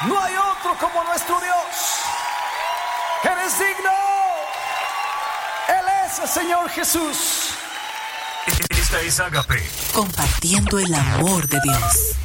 No hay otro como nuestro Dios. Eres digno. Él es el Señor Jesús. Esta es Agape. Compartiendo el amor de Dios.